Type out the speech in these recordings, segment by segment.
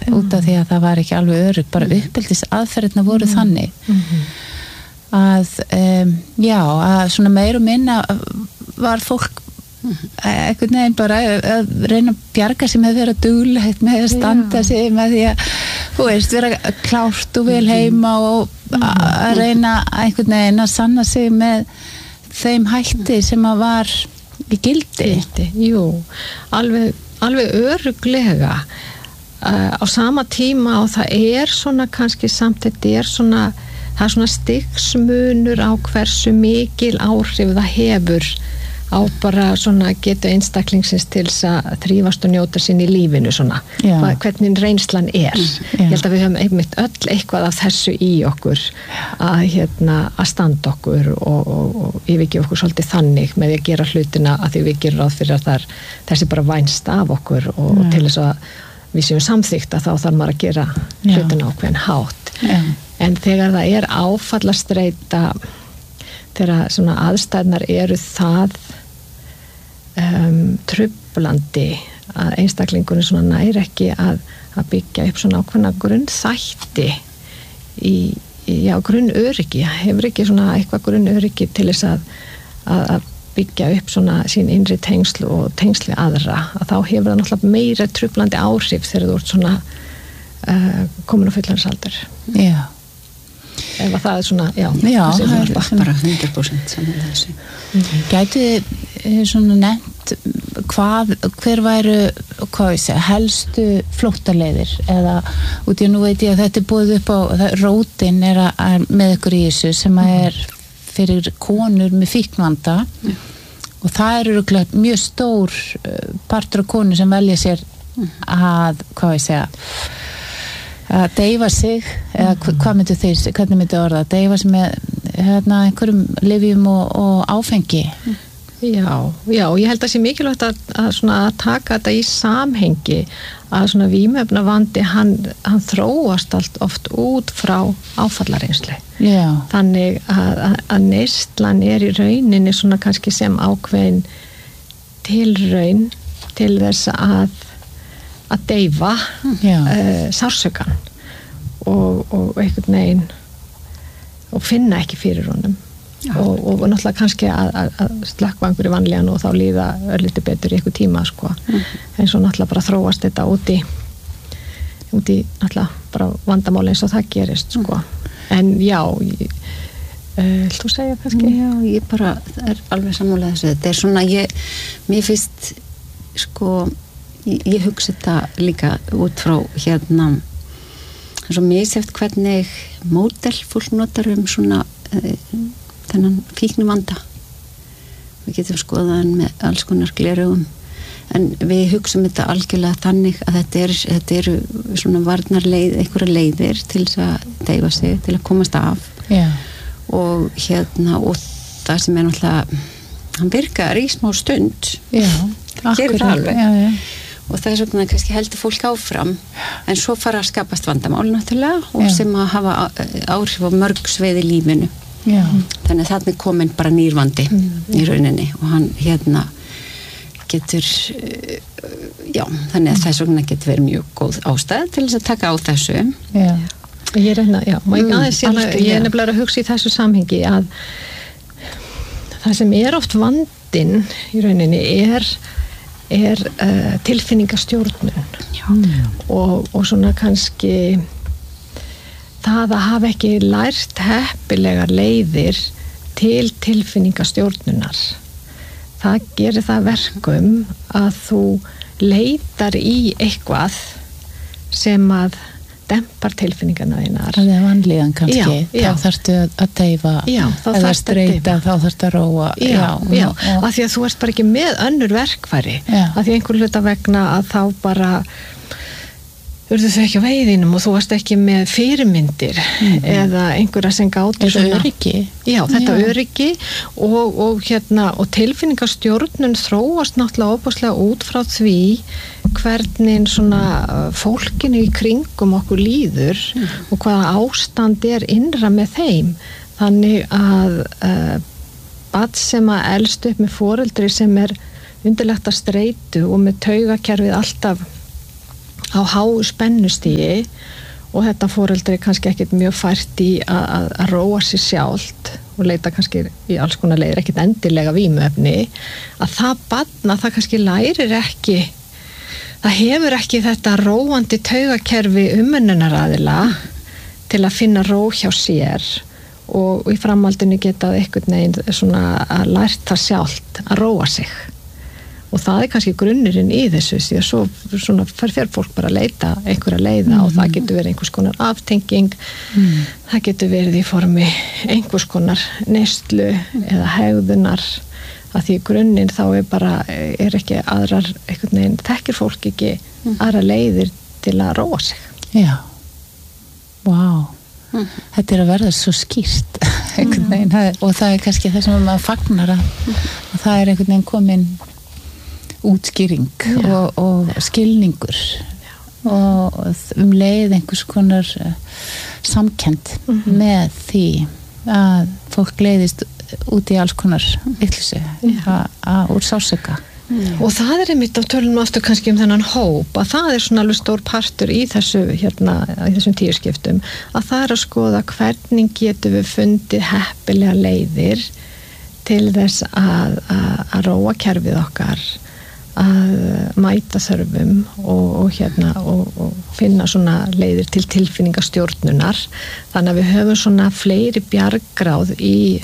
út af því að það var ekki alveg öruggt, bara uppeldisaðferðirnar voru þannig að að svona meir og minna var fólk einhvern veginn bara að reyna að bjarga sig með að vera duglegt með að standa sig með því að vera klárt og vel heima og að reyna einhvern veginn að sanna sig með þeim hætti sem að var í gildi. Jú, alveg örugglega á sama tíma og það svona kannski samt það svona stigsmunur á hversu mikil áhrif það hefur á bara svona getu einstaklingsins til að þrífast og njóta sín í lífinu svona, hvernig reynslan Ég held að við höfum einmitt öll eitthvað af þessu í okkur að standa okkur og yfirgefa okkur svolítið þannig með því að gera hlutina að því við gerum ráð fyrir að þessi bara vænst af okkur og til þess að við séum samþykta þá þarf maður að gera hlutina á hvern hátt en þegar það áfallastreita þegar svona aðstæðnar eru það truflandi að einstaklingunum svona nær ekki að byggja upp svona ákveðna grunnþætti í grunnöryggi, hefur ekki svona eitthvað grunnöryggi til þess að byggja upp svona sín innri tengsl og tengsli aðra, að þá hefur það náttúrulega meira truflandi áhrif þegar þú ert svona komin á fullorðinsaldur. Ef að það svona, það er bara 100% saman þessu. Gætu svona nefnt hver væru helstu flóttaleiðir eða út í nú veit ég að þetta búið upp á rótin með ykkur í þessu sem fyrir konur með fíknvanda og það eru mjög stór partur af konur sem velja sér að að deyfa sig eða hvað myndu þeir, hvernig myndu orða að deyfa sig með einhverjum lyfjum og áfengi. Já, ég held að sé mikilvægt að taka þetta í samhengi að svona vímuefnavandi hann þróast allt oft út frá áfallareynslu. Þannig að neyslan í rauninni svona kannski sem ákveðin tilraun til þess að deyfa sársaukann og einhvern veginn og finna ekki fyrir honum og náttúrulega kannski að slökkva einhverju vanlíðan og þá líða örlítið betur í einhver tíma en svo náttúrulega bara þróast þetta út í náttúrulega bara vandamáli eins og það gerist en viltu segja kannski? Já, ég bara alveg sammála þessu, þetta svona mér finnst ég hugsa þetta líka út frá svo misjafnt hvernig módel fólk notar svona þennan fíknivanda. Við getum skoðað hann með alls konar gleraugum en við hugsum þetta algjörlega þannig að þetta eru svona varnarleið, einhverja leiðir til þess að deyfa sig, til að komast af og og það sem náttúrulega hann virkar í smá stund það gerir það alveg og það svona kannski heldur fólk áfram en svo fara að skapast vandamál náttúrulega og sem að hafa áhrif á mörg sveið í lífinu þannig að þarna komin bara nýr vandi í rauninni og hann getur þannig að þess vegna getur verið mjög góð ástæð til þess að taka á þessu ég reyna, ég nefnilega að hugsa í þessu samhengi að það sem oft vandinn í rauninni tilfinningastjórnun og svona kannski það að hafa ekki lært heppilegar leiðir til tilfinningastjórnunar það gerir það verkum að þú leitar í eitthvað sem að dempar tilfinningarna þínar. Það vanlíðan kannski. Þá þarftu að deyfa eða streita, þá þarftu að róa. Af því að þú ert bara ekki með önnur verkfæri. Af því einhver hluta vegna að þá bara urðu þau ekki á veiðinum og þú varst ekki með fyrirmyndir eða einhverja sem gátur svona öryggi. Þetta öryggi og tilfinningastjórnun þróast náttúrulega óbúslega út frá því hvernig svona fólkinu í kringum okkur líður og hvaða ástand innra með þeim. Þannig að barn sem að elst upp með foreldri sem undirlagt að streitu og með taugakerfið alltaf á háu spennustígi og þetta foreldri kannski ekkert mjög fært í að róa sig sjálft og leita kannski í alls konar leiðir, ekkert endilega vímuefni, að það barna, það kannski lærir ekki, það hefur ekki þetta róandi taugakerfi umönnunaraðila til að finna ró hjá sér og í framhaldinu geta einhvern veginn svona að lært það sjálft að róa sig. Og það kannski grunnurinn í þessu því að svo svona fer fólk bara að leita einhverja leiða og það getur verið einhvers konar aftenging, það getur verið í formi einhvers konar neyslu eða hegðunar, að því grunninn þá er ekki aðrar einhvern veginn, þekkir fólk ekki aðra leiðir til að róa sig. Já, vá. Þetta að verða svo skýrt einhvern veginn og það kannski það sem maður fagnar að það einhvern veginn komin útskýring og skilningur og leið einhvers konar samkennd með því að fólk leiðist út í alls konar vitleysu úr sársauka. Og það einmitt á tölunum aftur kannski þennan hóp að það svona alveg stór partur í þessu í þessum 10 skiptum að það að skoða hvernig getum við fundið heppilega leiðir til þess að róa kerfið okkar, að mæta þörfum og finna svona leiðir til tilfinningastjórnunar, þannig að við höfum svona fleiri bjargráð í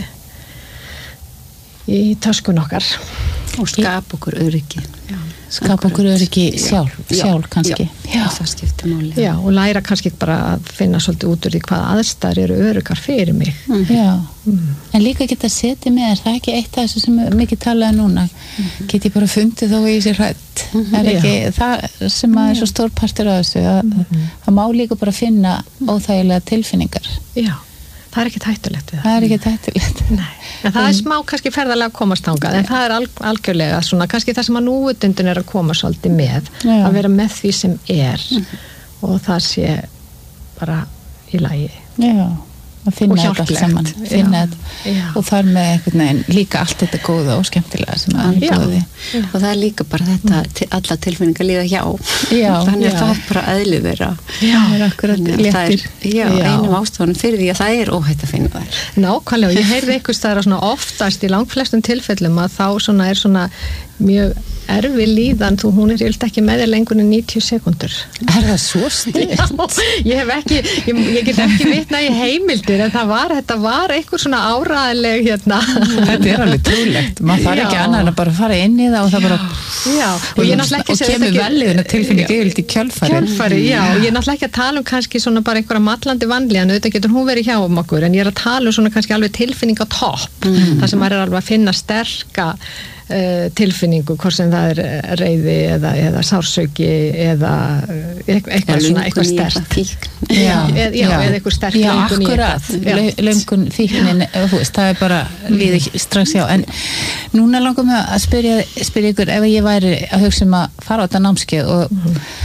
töskun okkar og skapa okkur öryggi. Skapa okkur öryggi sjálf kannski. Já, það skiptir máli. Já, og læra kannski bara að finna svolítið út úr því hvað aðstæður eru öryggar fyrir mig. Já, en líka geta setið með það ekki eitt af þessu sem mikið talaði núna, get ég bara fundið þó í sér hrætt. Ekki það sem að svo stór partur af þessu, að má líka bara finna óþægilega tilfinningar. Já. Það ekkert hættulegt við það. Það ekkert hættulegt. Nei. En það smá kannski ferðalega að komast þangað, en það algjörlega svona, kannski það sem að núvitundin að koma svolítið með, að vera með því sem og það sé bara í lagi. Já, að finna þetta allt saman. Finna þetta og þar með einhvern veginn líka allt þetta góða og skemmtilega sem að góði. Og það líka bara þetta, alla tilfinningar líða hjá. Þannig að það bara eðlið þeirra. Já, það akkurat léttir. Einum ástafanum fyrir því að það óhætt að finna þær. Nákvæmlega, ég heyrði einhvers staðar svona oftast í langflestum tilfellum að þá svona mjög erfi líðan, hún yfirleitt ekki með þér lengur en 90 sekúndur. Það svo stutt? Já, ég get ekki vitna í heimildir, en þetta var einhver svona áræðileg Þetta alveg trúlegt. Maður þarf ekki annað en að bara fara inn í það og það bara og kemur velliðin að tilfinningu yfirleitt í kjölfari. Og ég náttúrulega ekki að tala kannski svona bara einhverja matlandi vanlíðan, auðvitað getur hún verið hjá okkur, en ég að tala svona kannski alveg tilfinning á topp, þar sem maður alveg að finna sterka tilfinningu, hvort sem það reiði eða sársauki eða eitthvað svona, eitthvað sterkt eða eitthvað sterk löngun í akkurat, löngun fíknin það bara líði strax hjá en núna langar mig að spyrja ykkur ef ég væri að hugsa að fara á þetta námskeið og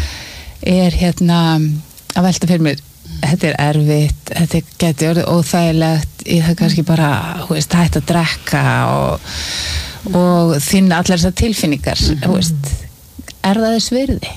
að velta fyrir mér þetta erfitt, þetta geti orðið óþægilegt, ég það kannski bara hægt að drekka og finna allar þessar tilfinningar er það þess virði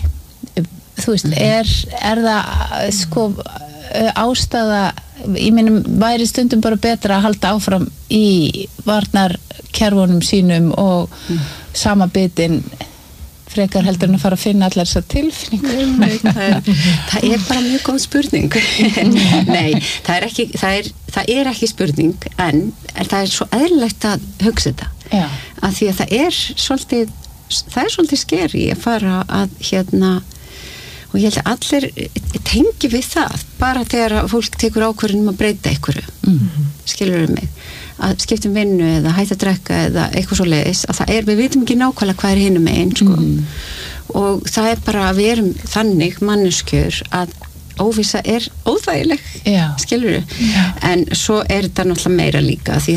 er það ástæða ég minnum væri stundum bara betra að halda áfram í varnarkerfunum sínum og sama bitin frekar heldur en að fara að finna allar þessar tilfinningar það bara mjög góð spurning nei, það er ekki spurning en það svo eðlilegt að hugsa þetta að því að það er svolítið skeri að fara að og ég held að allir tengi við það bara þegar fólk tekur ákvörðun að breyta einhverju skilur mig að skiptum vinnu eða hætta að drekka eða eitthvað svo leiðis að við vitum ekki nákvæmlega hvað hinum megin og það bara að við erum þannig manneskjur að óvissa óþægileg skilur en svo þetta náttúrulega meira líka því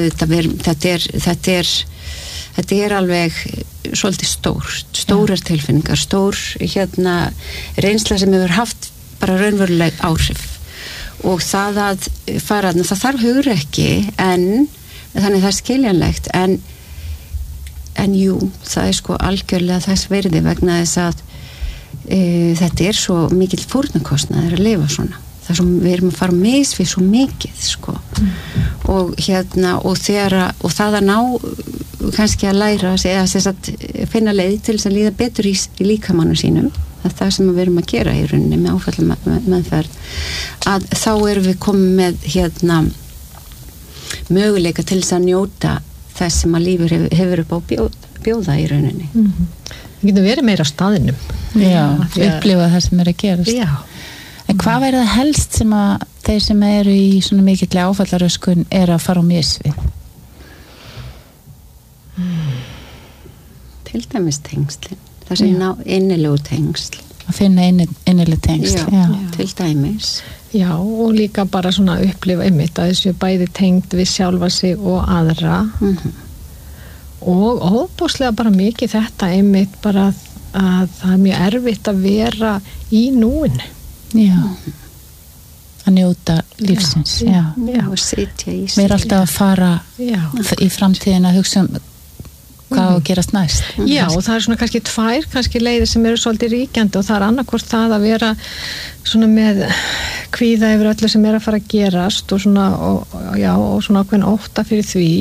þetta er alveg svolítið stórar tilfinningar stór reynsla sem hefur haft bara raunveruleg áhrif og það að fara það þarf hugrekki en þannig það skiljanlegt en jú, það er algjörlega þess virði vegna þess að þetta svo mikill fórnarkostnaður að lifa svona. Það sem við erum að fara mis við svo mikið, sko. Og og það að ná kannski að læra eða að finna leið til þess að líða betur í líkamanum sínum, það sem við erum að gera í rauninni með áfallamenðferð, að þá erum við komið með möguleika til þess að njóta þess sem að lífur hefur upp á bjóða í rauninni. Við getum verið meira á staðinum. Já, upplifa það sem að gerast. Já. En hvað væri það helst sem að þeir sem eru í svona mikill áfallaröskun að fara á mis við? Til dæmis tengslin. Það sem innilegu tengsl. Að finna innileg tengsl. Já, til dæmis. Já, og líka bara svona upplifa einmitt að þessu bæði tengd við sjálfa sig og aðra. Og óbúslega bara mikið þetta einmitt bara að það mjög erfitt að vera í núinu. Já. Að njóta lífsins. Já. Og sitja í sig. Mér alltaf að fara í framtíðin að hugsa hvað að gerast næst. Já, og það svona kannski tvær leiðir sem eru svolítið ríkjandi og það annarkvort það að vera svona með kvíða yfir öllu sem að fara að gerast og svona, og svona ákveðin ótta fyrir því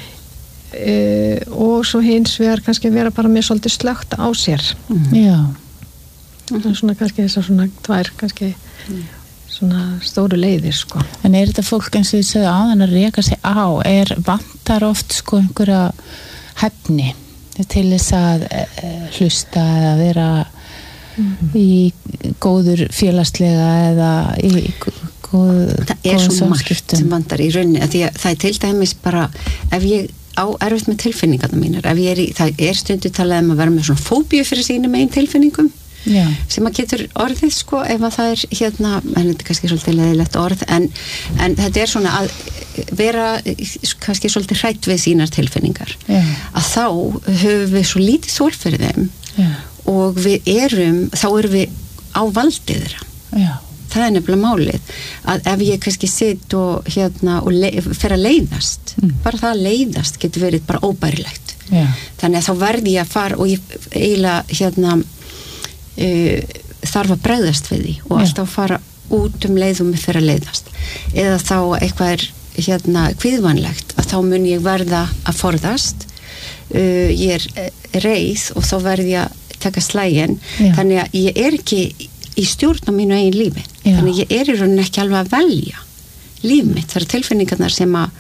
og svo hins vegar kannski vera bara með svolítið slögt á sér. Já. Það svona kannski þessar svona tvær kannski svona stóru leiðir, sko. En þetta fólk eins og þið sögðu áðan að reka sig á, vantar oft sko einhverja hæfni til þess að hlusta eða vera í góður félagslega eða í góð það svo margt sem vantar í rauninni, því að það til dæmis bara ef ég á erfitt með tilfinningarna mínar, það stundu talað að vera með svona fóbíu fyrir sínum eigin tilfinningum. Já. Sem að getur orðið, sko, ef að það en þetta er kannski svolítið leiðilegt orð en þetta svona að vera kannski svolítið hrætt við sínar tilfinningar. Já. Að þá höfum við svo lítið þol fyrir þeim. Já. Og þá erum við á valdið þeirra. Já. Það er nefnilega málið að ef ég kannski sitt og fer að leiðast, bara það að leiðast getur verið bara óbærilegt. Já. Þannig að þá verði ég að fara og ég eiginlega þarf að bregðast við því og alltaf fara út leið og mig fyrir að leiðast eða þá eitthvað kvíðvænlegt að þá mun ég verða að forðast ég reið og þá verð ég að taka slægin þannig að ég ekki í stjórn á mínu eigin lífi þannig að ég í rauninni ekki alveg að velja líf mitt, það tilfinningarnar sem að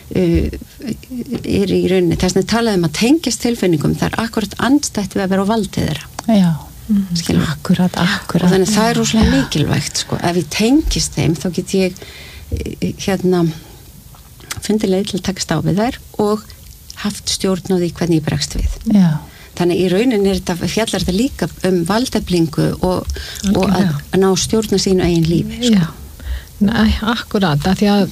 í rauninni þess að talaðum að tengjast tilfinningum það akkurat andstætt við að vera á valdið þeirra. Já. Akkurat og þannig það rosalega mikilvægt sko. Ef ég tengist þeim þá get ég fundið leið til að takast á við þær og haft stjórn á því hvernig ég bregst við. Já. Þannig í rauninni fjallar þetta líka valdeflingu og að ná stjórn á sínu eigin lífi sko. Nei, akkurat af því að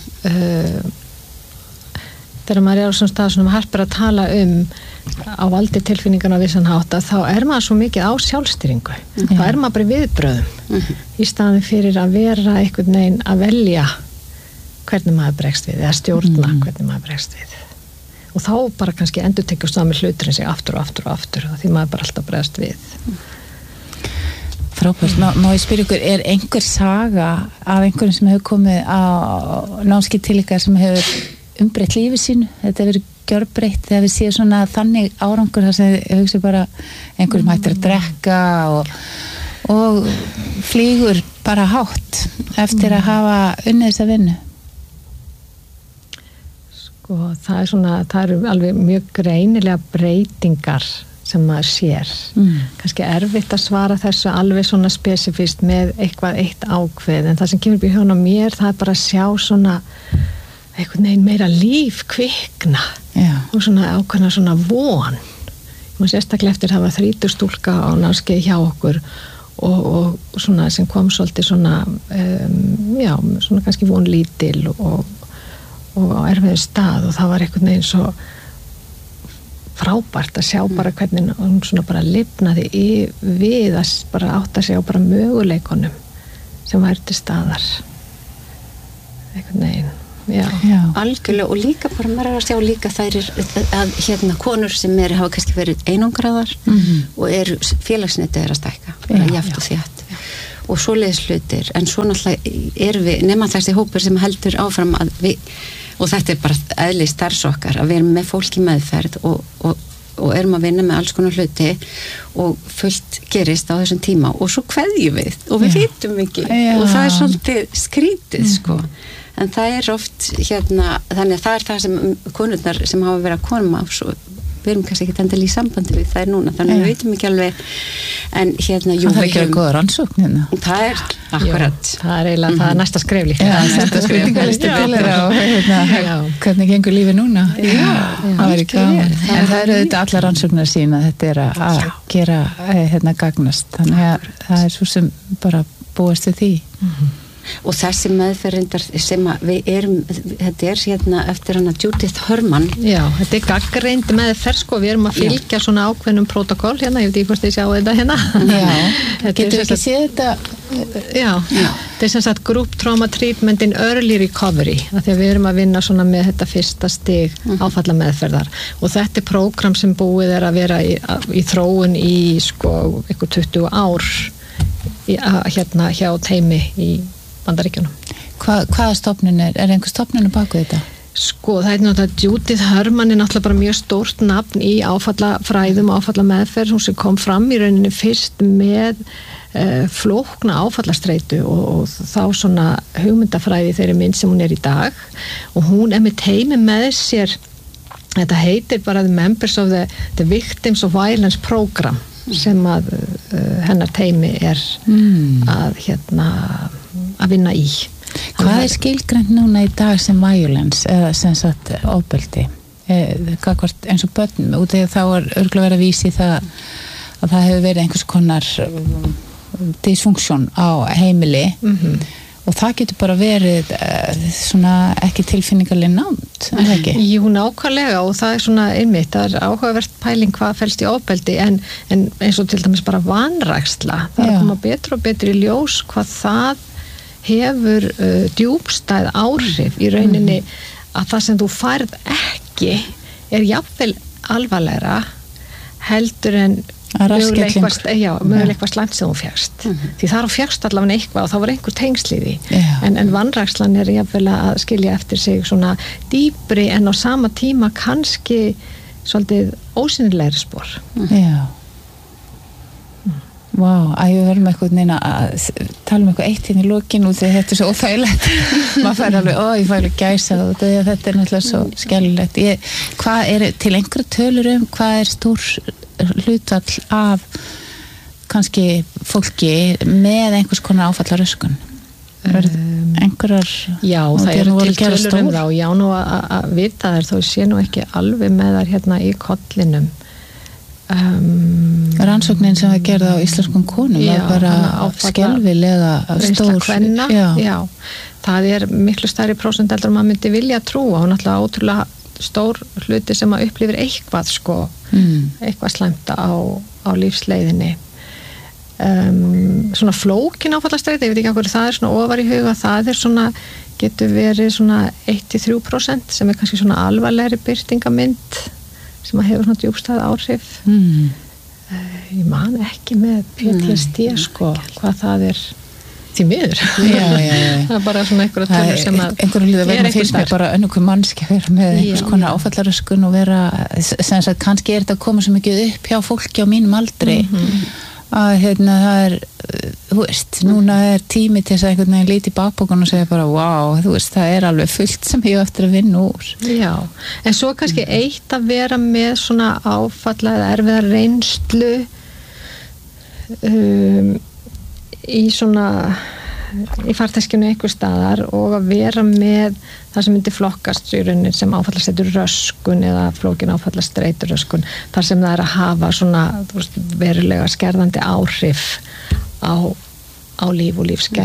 þegar maður á svona stað sem harpar að tala á valdi tilfinningarna á vissan hátt að þá maður svo mikið á sjálfstýringu þá maður bara í viðbröðum í staðin fyrir að vera einhvern veginn að velja hvernig maður bregst við eða stjórna hvernig maður bregst við og þá bara kannski endurtekjast það með hluturinn sig aftur og aftur og aftur og því maður bara alltaf bregst við. Frábært, má ég spyrja ykkur, einhver saga af einhverjum sem hefur komið á námskeið til ykkar sem hefur umbreytt lífi sínu, þetta hefur verið gjörbreytt þegar við séum svona þannig árangur þar sem ég hugsa bara einhverjum hættir að drekka og flýgur bara hátt eftir að hafa unnið þessa vinnu. Sko, það eru alveg mjög greinilega breytingar sem maður sér. Kannski erfitt að svara þessu alveg svona spesifist með eitt ákveð en það sem kemur upp í hugann á mér það bara að sjá svona einhvern veginn meira líf kvikna og svona ákveðna svona von og sérstaklega eftir að hafa 30 stúlka á námskeið hjá okkur og svona sem kom svolítið svona svona kannski vonlítil og á erfiðu stað og það var einhvern veginn svo frábært að sjá bara hvernig hún svona bara lifnaði við að bara átta sig á bara möguleikunum sem væri til staðar einhvern veginn. algjörlega, og líka bara maður að sjá líka þær að konur sem hafa kannski verið einangraðar og eru félagsnetið að stækka jafnt og þétt og svoleiðis hlutir, en svo náttúrulega erum við nema þessi hópur sem heldur áfram að við, og þetta bara eðli starfs okkar, að við erum með fólk í meðferð og erum að vinna með alls konar hluti og fullt gerist á þessum tíma og svo kveðjum við og við vitum ekki og það er svolítið skrítið sko, en það er oft þannig að það er það sem konurnar sem hafa verið að koma svo við erum kannski ekki endilega í sambandi við það núna, þannig að við veitum ekki alveg, en jú, það er ekki að góða rannsókn það er akkurat það er eiginlega, það er næsta skref líka þetta spurningalisti bílar og hvernig gengur lífi núna það er ekki gaman, en það eru þetta allar rannsóknar sína, þetta er að gera gagnast, þannig að það er svo sem bara búast við því og þessi meðferðindar sem við erum, þetta er eftir hana Judith Herman þetta er gagnreynd meðferð sko, við erum að fylgja svona ákveðnum protokoll ég veit ekki hvort þið sjá þetta getur við ekki séð þetta þetta er sem sagt Group Trauma Treatment in Early Recovery, að því að við erum að vinna svona með þetta fyrsta stig áfalla meðferðar og þetta er prógram sem búið er að vera í þróun í sko eitthvað 20 ár hjá teimi í Bandaríkjunum. Hvaða stofnun er einhver stofnun bak við þetta? Sko, það er náttúrulega Judith Herman er náttúrulega bara mjög stórt nafn í áfallafræðum og áfallameðferð, hún sem kom fram í rauninni fyrst með flókna áfallastreitu og þá svona hugmyndafræði þeirri mynd sem hún er í dag og hún er með teimi með sér, þetta heitir bara The Members of the Victims of Violence Program sem að hennar teimi er að vinna í. Hvað er skilgrænt núna í dag sem violence eða sem sagt ofbeldi eins og börnum út af þá er örugglega verið að vísa í það að það hefur verið einhvers konar dysfunksjón á heimili og það getur bara verið svona ekki tilfinningarlega námt, er það ekki? Jú, nákvæmlega og það er svona einmitt, það er áhugavert pæling hvað felst í ofbeldi en eins og til dæmis bara vanræksla, það er að koma betur og betur í ljós hvað það hefur djúpstæð áhrif í rauninni að það sem þú færð ekki er jafnvel alvarlegra heldur en mögulega eitthvað slæmt sem þú fjagst því þar á fjagst allavega eitthvað og þá var einhver tengsl í því en vanrækslan er jafnvel að skilja eftir sig svona dýpri en á sama tíma kannski svolítið ósýnilegri spor Vá, að við verðum eitthvað neina að tala um eitthvað eitt í lokinu og þegar þetta er svo óþægilegt maður fær alveg, ég fær alveg gæsa og þetta er náttúrulega svo skellilegt hvað er til einhverja tölur hvað er stór hlutvall af kannski fólki með einhvers konar áfallaröskun einhverjar það eru til tölur þá já nú að vita þær þó sé nú ekki alveg með þær í kollinum rannsóknin sem var gerð á íslenskum konum var bara skelfilega stór kvenna, það er miklu stærri prósent heldur maður myndi vilja trúa og náttúrulega ótrúlega stór hluti sem að upplifir eitthvað sko eitthvað slæmt á lífsleiðinni svona flókin áfallastreitu, ég veit ekki hvað það er svona ofar í huga, það er svona getur verið svona 1-3% sem er kannski svona alvarlegri birtingamynd sem að hefur svona djúpstæð áhrif ég man ekki með PTSD sko, hvað það er því miður það er bara svona einhverja tölur sem að einhverju líða verður fyrst með bara önnur mannski að vera með einhvers konar áfallaröskun og vera, sem sagt kannski er þetta að koma svo mikið upp hjá fólki á mínum aldri að það er þú veist, núna er tími til þess að einhvern veginn líti í bakbókun og segja bara þú veist, það er alveg fullt sem ég á eftir að vinna úr en svo kannski eitt að vera með svona áfalla eða erfiða reynslu í svona í farteskinu einhver staðar og að vera með það sem myndi flokkast í rauninni sem áfallastreitur röskun eða flókin áfallastreitur röskun þar sem það er að hafa svona verulega skerðandi áhrif á líf og lífsgæði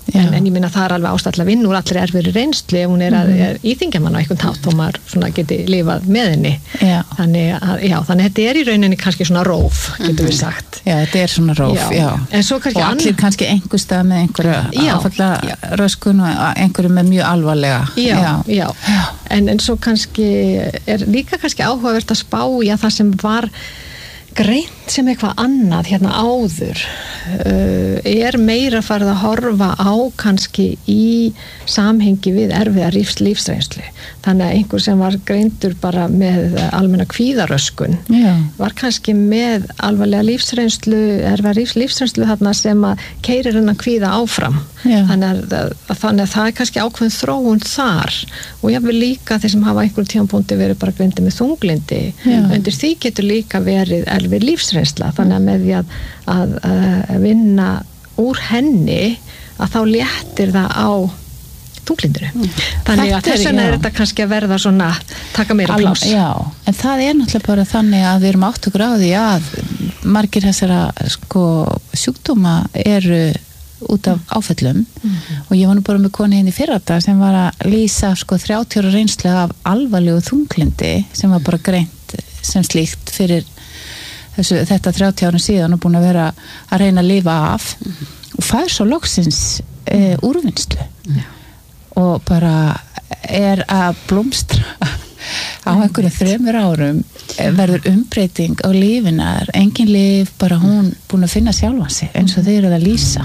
en ég minna það alveg ástæðlega vinn úr allir erfiðri reynslu ef hún er íþyngja mann á einhvern hátt og maður svona geti lifað með henni þannig þetta í rauninni kannski svona róf, getur við sagt þetta svona róf, en svo kannski og allir kannski einhver stað með einhverju áfalla röskun og einhverju með mjög alvarlega en svo kannski er líka kannski áhugavert að spá í að það sem var greint sem eitthvað annað hérna áður er meira farið að horfa á kannski í samhengi við erfiða lífsreynslu þannig að einhver sem var greindur bara með almenna kvíðaröskun var kannski með alvarlega erfiða lífsreynslu þarna sem að keyrir hennar kvíða áfram þannig að það er kannski ákveðin þróun þar og ég vil líka þeir sem hafa einhverjum tímapunkti verið bara greindir með þunglindi undir því getur líka verið erfið lífsreynsla þannig að með því að vinna úr henni að þá léttir það á þunglindinu þannig að þess vegna er þetta kannski að verða svona taka meira pláss en það er náttúrulega bara þannig að við erum átt okkur á því að margir þessara sjúkdóma eru út af áföllum og ég var nú bara með konu hérna í fyrradag sem var að lýsa 30 ára reynslu af alvarlegu þunglindi sem var bara greint sem slíkt fyrir þetta 30 árum síðan og búin að vera að reyna að lifa af og fær svo loksins úrvinnslu og bara er að blómstra á einhverjum 3 árum verður umbreyting á lífinar engin líf, bara hún búin að finna sjálfan sig eins og þau eru að lýsa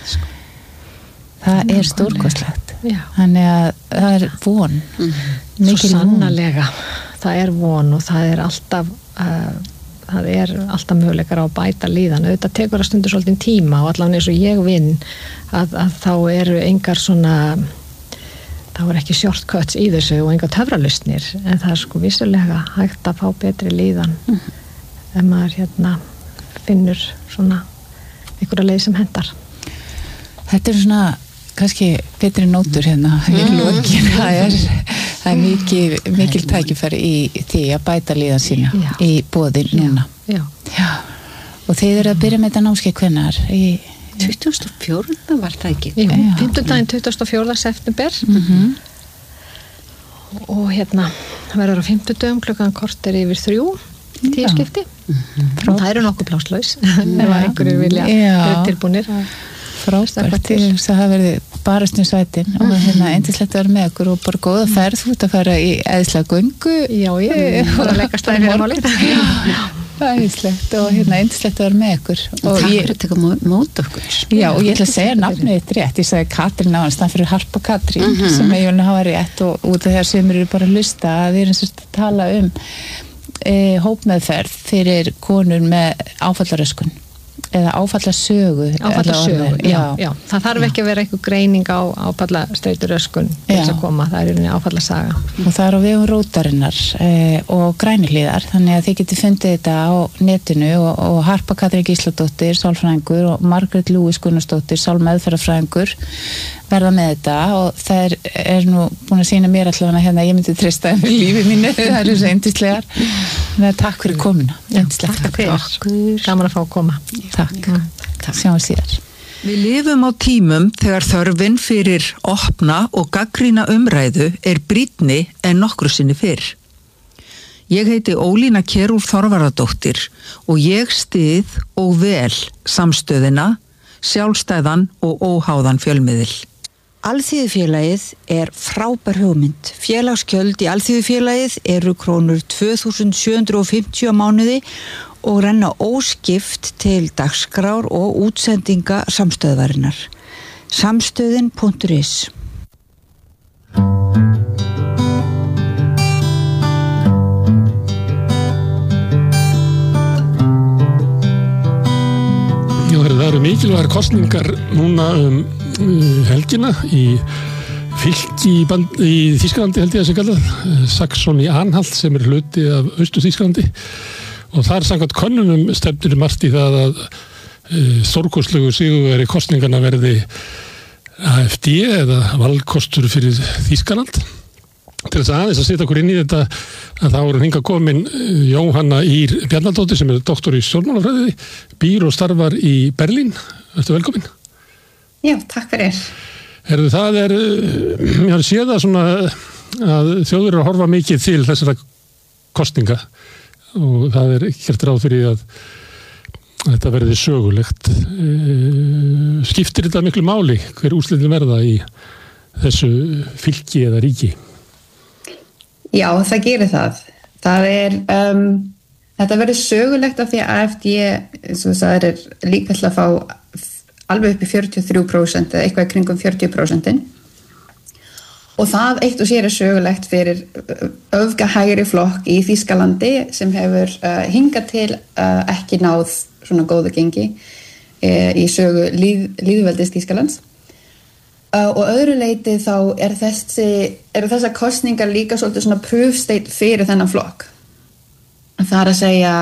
það er stórkostlegt þannig að það er von svo sannarlega það er von og það er alltaf möguleikar á að bæta líðan auðvitað tekur að stundu svolítið tíma og allavega eins og ég vinn að þá eru engar svona þá er ekki shortcuts í þessu og engar töfralausnir en það er vissulega hægt að fá betri líðan ef maður finnur svona einhverja leið sem hendar Þetta er svona kannski betri nótur hérna í lokin það er mikil tækifæri í því að bæta líðan sína í boði núna og þeir eru að byrja með þetta námskeið hvenær í 24. var það ekki 15. 24. september og verður á 50 dögum klukkan korter yfir 3 tískipti það eru nokkuð plásslaus ef einhverju vilja vera tilbúnir frábært, það hafa verið barast um svætin og eindislegt að vera með okkur og bara góða ferð, þú ert að fara í eðislega göngu ég var að leggast það í fyrir málið æðislegt og eindislegt að vera með okkur og takk fyrir að taka mót okkur og ég ætla að segja nafnið þitt rétt ég sagði Katrín á hans, það fyrir Harpa Katrín sem ég vil hafa rétt og út af þegar sem eru bara að hlusta að við erum að tala hópmeðferð fyrir konur með áfallaröskun eða áfallasögu já, það þarf ekki að vera eitthvað greining á áfallastreituröskun til þess að koma, það er áfallasaga og það er á vegum Rótarinnar og Grænihliðar, þannig að þið getið fundið þetta á netinu og Harpa Katrín Gísladóttir, sálfræðingur og Margrét Lúis Gunnarsdóttir, sálmeðferðarfræðingur verða með þetta og það er nú búin að sýna mér allavega hérna ég myndi treysta með lífi mínu, það eru svo yndislegar þannig að takk fyrir komuna takk fyrir okkur, gaman að fá að koma takk. Sjáum síðar Við lifum á tímum þegar þörfin fyrir opna og gagnrýna umræðu er brýnni en nokkru sinni fyrr. Ég heiti Ólína Kjerúlf Þorvarðardóttir og ég styð og vel samstöðina, sjálfstæðan og óháðan fjölmiðil. Alþýðufélagið er frábær hugmynd. Félagsgjöld í Alþýðufélagið eru krónur 2.750 á mánuði og renna óskipt til dagskrár og útsendinga samstöðvarinnar. Samstöðin.is Það eru mikilvægar kosningar núna helgina í fylki í Þýskalandi held ég að sé kallað Saxony-Anhalt sem er hluti af Austur-Þýskalandi og þar samkvæmt könnunum stefnir margt í það að stórkostlegu sigurvegari kosningarna verði AfD eða valkostur fyrir Þýskaland. Til þess aðeins að setja okkur inn í þetta að þá er hingað komin Jóhanna Ýr Bjarnadóttir sem er doktor í stjórnmálafræði, býr og starfar í Berlín. Ertu velkomin? Já, takk fyrir. Það ég har séð það svona að þjóðir að horfa mikið til þessara kosninga og það gert ráð fyrir að þetta verði sögulegt. Skiptir þetta miklu máli hver úrslitin verða í þessu fylki eða ríki? Já, það gerir það. Þetta verður sögulegt af því að AfD, eins og það líka til að fá alveg upp í 43% eða eitthvað kringum 40%. Og það eitt og sér sögulegt fyrir öfgahægri flokk í Þýskalandi sem hefur hingað til ekki náð svona góðu gengi í sögu lýðveldis Þýskalands. Og öðru leyti þá eru þessar kosningar líka svolítið svona proof-state fyrir þennan flokk. Það að segja,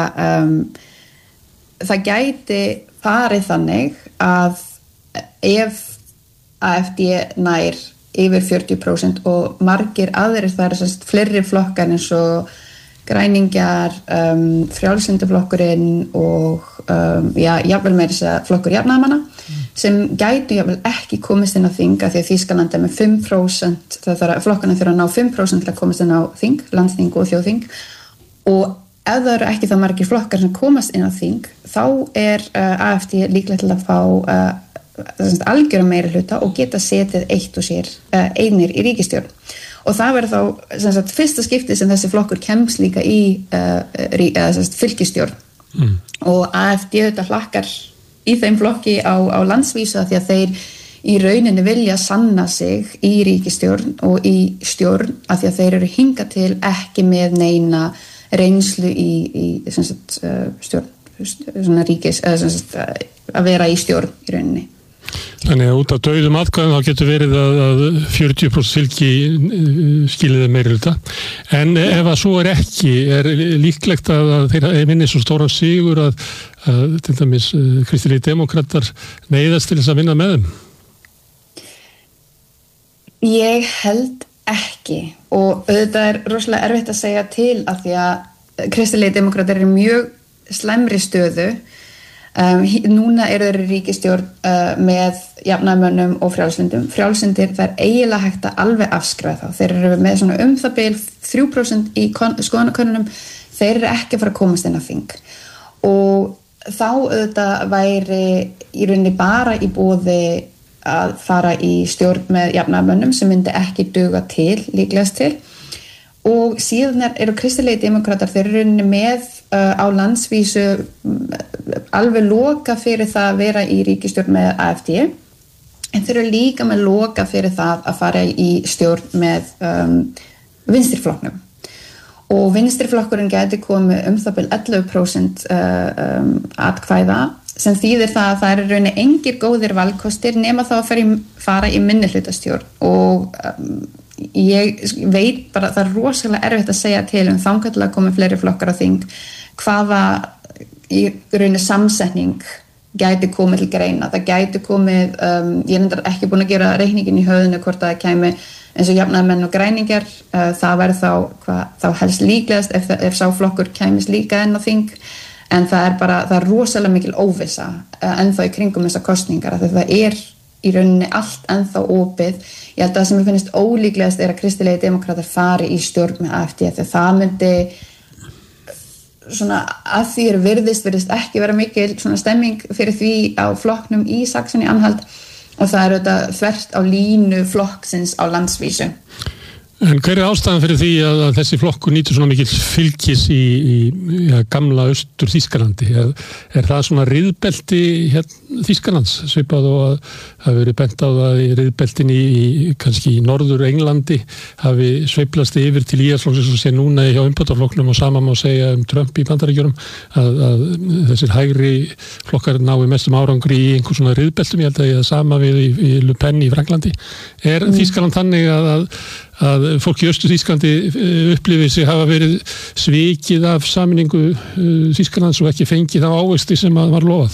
það gæti farið þannig að ef AfD nær yfir 40% og margir aðrir, það eru fleiri flokkar eins og græningjar, frjálslynduflokkurinn og jafnvel meira flokkur jafnaðarmanna sem gætu jafnvel ekki komist inn á þing af því að Þýskaland með 5%, flokkarnir þurfa að ná 5% til að komast inn á þing, landsþing og þjóðþing og ef það eru ekki það margir flokkar sem komast inn á þing þá AfD líklega til að fá algjöra meiri hluta og geta setið eitt og sér einir í ríkisstjórn og það verður þá fyrsta skiptið sem þessi flokkur kemst líka í fylkisstjórn og AfD þetta hlakkar í þeim flokki á landsvísu því að þeir í rauninni vilja sanna sig í ríkisstjórn og í stjórn af því að þeir eru hingað til ekki með neina reynslu í stjórn svona ríkis að vera í stjórn í rauninni. Þannig að út af dauðum atkvæðum þá getur verið að 40% fylgi skiliði meiri hluta en ef að svo ekki líklegt að þeir vinni svo stóran sigur að til dæmis kristilegi demokratar neyðast til þess að vinna með þeim? Ég held ekki og auðvitað rosalega erfitt að segja til af því að kristilegi demokratar eru mjög slæmri stöðu. Núna eru þeir í ríkisstjórn með jafnaðarmönnum og frjálslyndum. Frjálslyndir það eiginlega hægt að alveg afskrifa þá. Þeir eru með svona það bil 3% í skoðanakönnunum. Þeir eru ekki að fara að komast inn á þing. Og þá auðvitað væri í rauninni bara í boði að fara í stjórn með jafnaðarmönnum sem myndi ekki duga til, líklegast til. Og síðan eru kristilegi demokratar þeir eru rauninni með á landsvísu alveg loka fyrir það að vera í ríkisstjórn með AfD en þeir eru líka með loka fyrir það að fara í stjórn með vinstriflokknum og vinstriflokkurinn gæti komið það bil 11% atkvæða sem þýðir það að það eru rauninni engir góðir valkostir nema þá að fara í minnihlutastjórn og ég veit bara það rosalega erfitt að segja til þangað til að koma fleiri flokkar á þing hvaða í rauninni samsetning gæti komið til greina það gæti komið, ég er ekki búin að gera reikningin í höfðinu hvort það kæmi eins og jafnaðarmenn og græningjar það verður þá helst líklegast ef sá flokkur kæmis líka enn á þing en það er rosalega mikil óvissa ennþá í kringum þessar kosningar það er í rauninni allt ennþá opið. Ég held að það sem ég finnst ólíklegast að kristilegi demokratar fari í stjórn með AfD þegar það myndi svona að því virðist ekki vera mikil svona stemming fyrir því á flokknum í Saxony-Anhalt og það er auðvitað þvert á línu flokksins á landsvísu. En hver ástæðan fyrir því að þessi flokkur nýtur svona mikill fylgis í gamla austur Þýskalandi? Er það svona riðbelti Þýskalands svipað og að hafi verið bent á það í riðbeltin kannski í norður Englandi hafi sveiflast yfir til íhaldsflokksins og sé núna hjá umbótaflokknum og sama má segja Trump í Bandaríkjunum að þessir hægri flokkar nái mestum árangri í einhver svona riðbeltum, ég held að ég það sama við í Le Pen í Franklandi. Er Þýskaland þannig að fólk í Austur-Þýskalandi upplifið sig hafa verið svikið af sameiningu Þýskalands og ekki fengið á ávexti sem var lofað?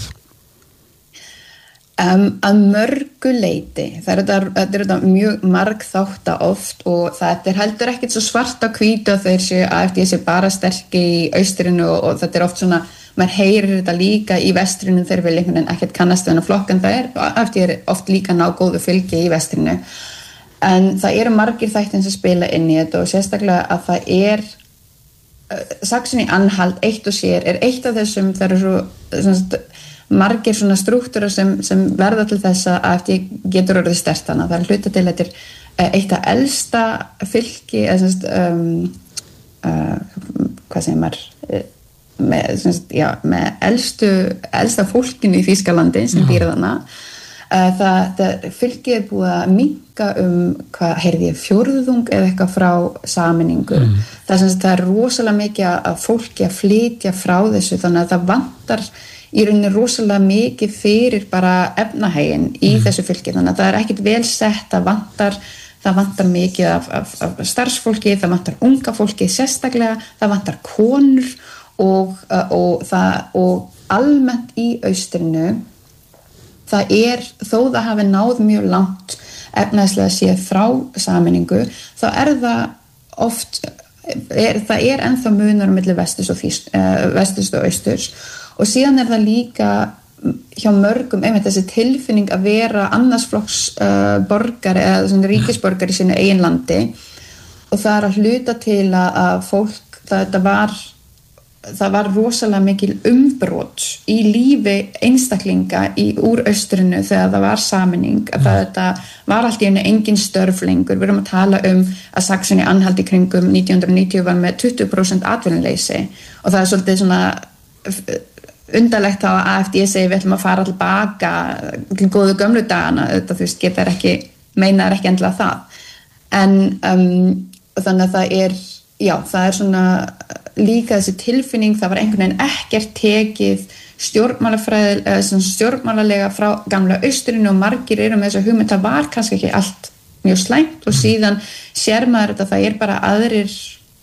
Að mörgu leyti. Þetta er mjög margþátta oft og þetta er heldur ekkert svo svart á hvítu að AfD sé bara sterk í austrinu og þetta er oft svona maður heyrir þetta líka í vestrinu þegar við einhvern veginn ekkert kannast við hennar flokk en það er oft líka ná góðu fylgi í vestrinu en það eru margir þættir sem spila inn í þetta og sérstaklega að það Saxony-Anhalt eitt og sér eitt af þessum það eru svo margir svona strúktúrar sem verða til þess að AfD getur orðið sterkt hana. Það hluta til þetta eitt af elsta fylki hvað segir maður með elsta fólkinu í Þýskalandi sem býr þarna það fylkið búið að minnka hvað heyrði ég, 4 eða eitthvað frá sameiningu það er rosalega mikið að fólki að flytja frá þessu þannig að það vantar í rauninni rosalega mikið fyrir bara efnahaginn í þessu fylki þannig að það ekkit vel sett það vantar mikið af starfsfólki, það vantar unga fólki sérstaklega, það vantar konur og almennt í austrinu það þó það hafi náð mjög langt efnaðslega séð frá sameiningu þá það oft það ennþá munur á milli vesturs og austurs og síðan það líka hjá mörgum einmitt þessi tilfinning að vera annarsflokks borgari eða svona ríkisborgari í sínu eigin landi og það að hluta til að fólk það var rosalega mikil umbrot í lífi einstaklinga úr austrinu þegar það var sameining að þetta var allt í einu engin störf lengur, við erum að tala að Saxony-Anhalt í kringum 1990 var með 20% atvinnuleysi og það svolítið svona undarlegt þá að AfD segi við ætlum að fara tilbaka til góðu gömlu dagana þetta þú veist getur ekki meinar ekki endilega það en þannig að það er svona líka þessi tilfinning, það var einhvern veginn ekkert tekið stjórnmálalega frá gamla austrinu og margir eru með þessa hugmynd, það var kannski ekki allt mjög slæmt og síðan sér maður þetta, það bara aðrir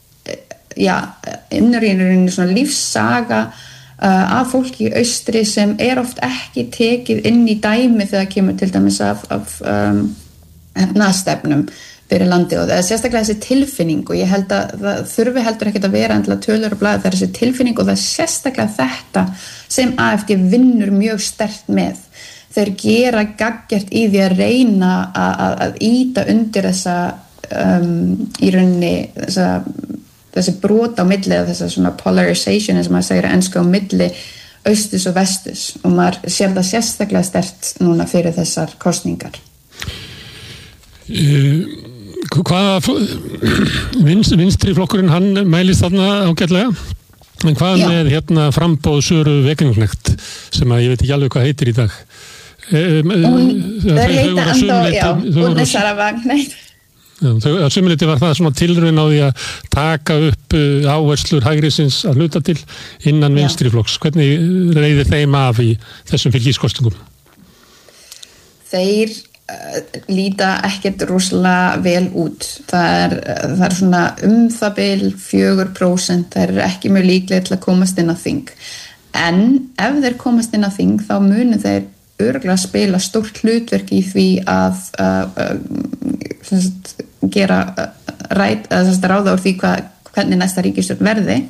innrýnurinn svona lífssaga af fólki í austri sem oft ekki tekið inn í dæmi þegar kemur til dæmis af efnahagsstefnum fyrir landi og það sérstaklega þessi tilfinning og ég held að það þurfi heldur ekkert að vera endilega tölur og blaði, það þessi tilfinning og það sérstaklega þetta sem AfD vinnur mjög sterkt með þeir gera gaggjart í því að reyna að ýta undir þessa í rauninni þessi brot á milli eða þessa svona polarization eins og maður segir ensku á milli austus og vestus og maður sér það sérstaklega sterkt núna fyrir þessar kosningar Hvaða vinstri flokkurinn hann mælist þarna ágætlega en hvað með frambóð Söru Wegener-Knecht sem að ég veit ekki alveg hvað heitir í dag hún heita enda hún Sara Wagenknecht að sumuleyti var það svona tilraun á því að taka upp áherslur hægrisins að hluta til innan vinstri flokks hvernig reiðir þeim af í þessum fylgiskostingum þeir líta ekkert rosalega vel út það er svona það bil 4% það er ekki mjög líklega til að komast inn á þing en ef þeir komast inn á þing þá munu þeir örugglega spila stórt hlutverk í því að gera ráða úr því hvernig næsta ríkisstjórn verði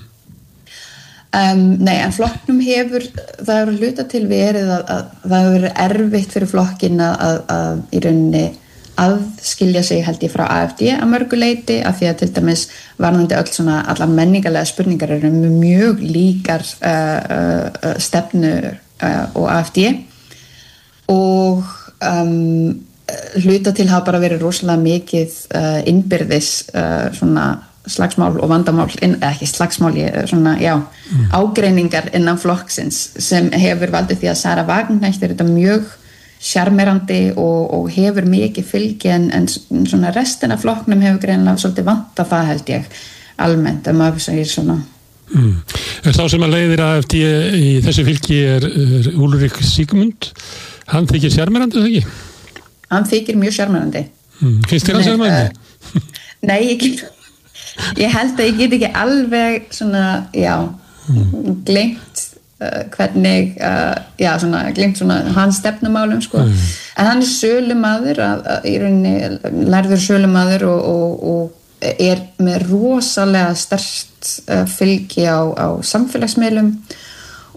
en flokknum það hefur hluta til verið að það hefur verið erfitt fyrir flokkin að í rauninni aðskilja sig held ég frá AfD að mörgu leyti af því að til dæmis varðandi öll svona allar menningarlega spurningar eru mjög líkar stefnu og AfD og hluta til hafa bara verið rosalega mikið innbyrðis svona slagsmál og vandamál ekki slagsmál, ágreiningar innan flokksins sem hefur valdið því að Sara Wagenknecht þetta mjög sjarmerandi og hefur mikið fylgi en svona restina af flokknum hefur greinilega svolítið vantað það held ég almennt að maður segir svona Sá sem að leiðir AfD í þessu fylgi er Ulrik Sigmund hann þykir sjarmerandi, eða ekki? Hann þykir mjög sjarmerandi Finnst þér hann sjarmerandi? Nei, ég held að ég get ekki alveg svona, gleymt hvernig, gleymt svona hans stefnumálum, sko. En hann er sölumaður, í rauninni lærður sölumaður og er með rosalega sterkt fylgi á samfélagsmiðlum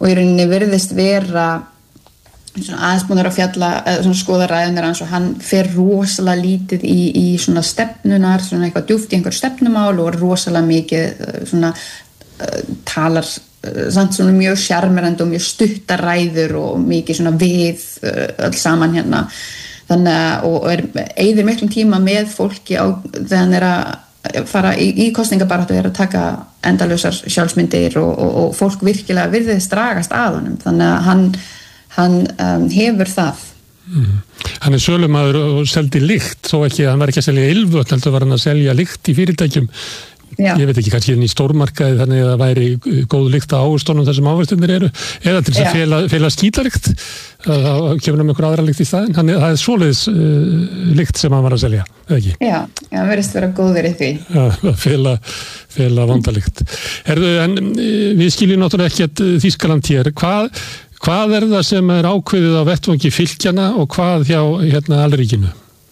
og í rauninni virðist vera svona aðeins búin að fjalla svona skoða ræðunar hans og hann fer rosalega lítið í svona stefnunar, svona eitthvað djúpt í einhver stefnumál og rosalega mikið svona talar samt svona mjög sjarmerandi og mjög stuttar ræður og mikið svona við öll saman hérna þannig að og eyðir miklum tíma með fólki þegar hann að fara í kosningabaráttu að taka endalausar sjálfsmyndir og fólk virkilega virðist dragast að honum þannig að hann hefur það. Hann sölumaður og seldi lykt, þó ekki, hann var ekki að selja ylvöld, heldur var hann að selja lykt í fyrirtækjum. Já. Ég veit ekki, kannski í stórmarkaði þannig að það væri góð lykt á ávöxtunum þessum ávöxtunir eru, eða til þess að fela skítalykt, þá kemur einhver aðra lykt í staðinn, það er svoleiðis lykt sem hann var að selja, eða ekki? Já, hann verðist vera góður í því. Já, fela vandalykt. En við skiljum náttúrulega ekki Þýskaland hér, hvað er það sem er ákveðið á vettvangi fylkjana og hvað hjá alríkinu?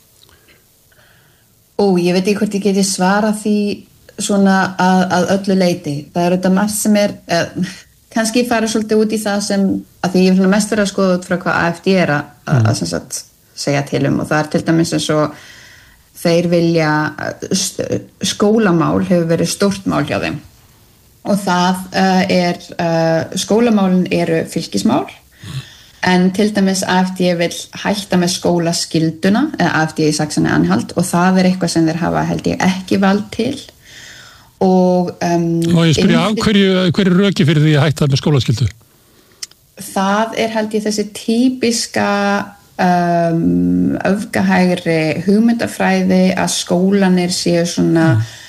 Ég veit ekki hvort ég geti svarað því svona að öllu leyti. Það er þetta margt sem kannski fara svolítið út í það sem að því ég er mest verið að skoða út frá hvað AfD er að sem sagt, segja til og það er til dæmis eins og þeir vilja skólamál hefur verið stórt mál hjá þeim. Og það skólamálin eru fylkismál en til dæmis AfD vill hætta með skólaskilduna eða AfD í Saxony-Anhalt og það er eitthvað sem þeir hafa held ég ekki vald til og ég spyrja hverju röki fyrir því að hætta með skólaskildu? Það er held ég þessi típiska öfgahægri hugmyndafræði að skólanir séu svona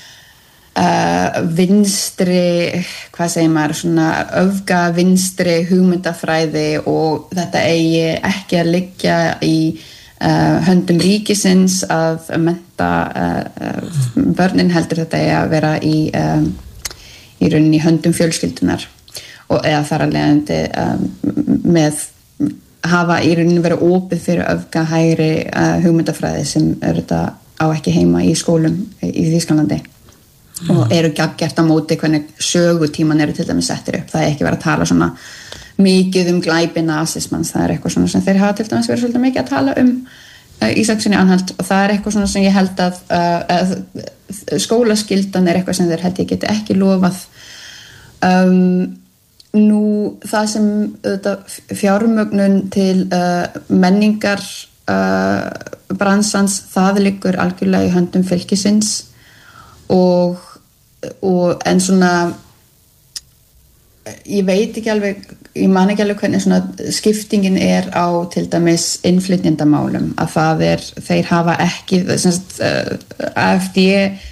vinstri, hvað segir maður, svona öfga vinstri hugmyndafræði og þetta eigi ekki að liggja í höndum ríkisins að mennta börnin heldur þetta eigi að vera í rauninni höndum fjölskyldunar og eða þar að leiðandi með hafa í rauninni verið opið fyrir öfgahægri hugmyndafræði sem þetta á ekki heima í skólum í Þýskalandi. Og eru gert á móti hvernig sögutíman eru til dæmis settir upp. Það er ekki verið að tala svona mikið glæpi nasismans. Það er eitthvað svona sem þeir hafa til dæmis verið svolítið mikið að tala í Saxony-Anhalt og það er eitthvað svona sem ég held að skólaskyldan er eitthvað sem þeir held ég geti ekki lofað. Nú það sem fjármögnun til menningar bransans það liggur algjörlega í höndum fylkisins en svona ég veit ekki alveg ég man ekki alveg hvernig svona skiptingin er á til dæmis innflytjendamálum að það þeir hafa ekki AfD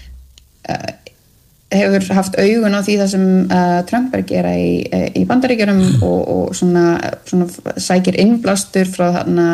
hefur haft augun á því það sem Trump er að gera í Bandaríkjunum og svona sækir innblástur frá þarna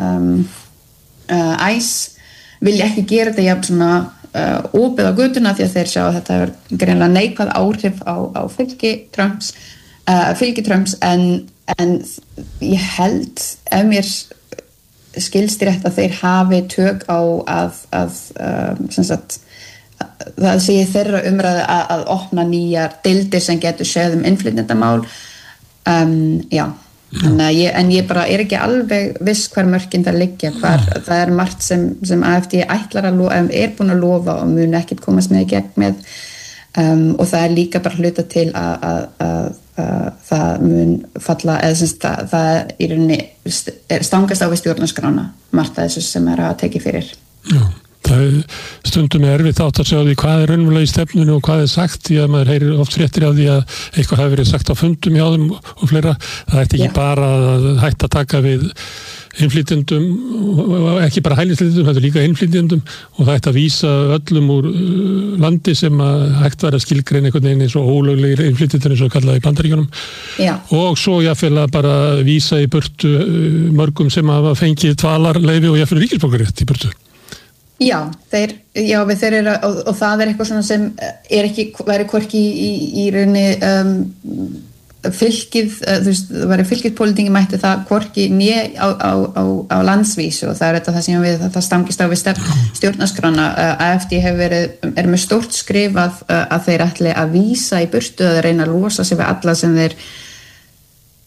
ICE vilja ekki gera þetta jafn svona opið á götuna því að þeir sjá að þetta er greinilega neikvæð áhrif á fylgi Trumps en ég held ef mér skilst rétt að þeir hafi tök á að sem sagt það sé þeirra umræðu að opna nýjar deildir sem getur séð innflytjendamál já en ég bara er ekki alveg viss hver mörkin það liggja það er margt sem AfD ætlar að er búin að lofa og mun ekkert komast með í gegn með og það er líka bara hluta til að það mun falla eða það í rauninni stangast á við stjórnarskrána margt að þessu sem að tekið fyrir. Já. Það stundum erfitt átt að sjá því hvað er raunverulega í stefnunni og hvað er sagt því að maður heyrir oft fréttir af því að eitthvað hafi verið sagt á fundum hjá þeim og fleira. Það ætti ekki bara að hætta að taka við innflytjendum og ekki bara hælisleitendum, þetta er líka innflytjendum og það ætti að vísa öllum úr landi sem að hægt var að skilgreina einhvern veginn eins og ólöglegir innflytjendur eins og kallaði í Bandaríkjunum og svo jáfnvel að bara vísa í burtu mörgum sem hafa fengið dvalarleyfi og jáfnvel ríkisborgararétt í burtu. Já, þeir eru og það er eitthvað svona sem er ekki væri hvorki í rauninni fylkið, þú veist, það væri fylkispólitíki mætti það hvorki á landsvísu og það er þetta það sem við það stangist á við stjórnarskrána AfD er með stórt skrifað að þeir ætli að vísa í burtu að reyna að losa sig við alla sem þeir